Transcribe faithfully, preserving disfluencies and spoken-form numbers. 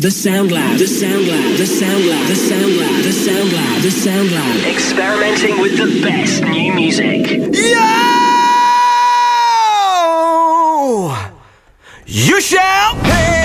The Sound Lab. The Sound Lab. The Sound Lab. The Sound Lab. The Sound Lab. The Sound Lab. Experimenting with the best new music. Yo! You shall pay.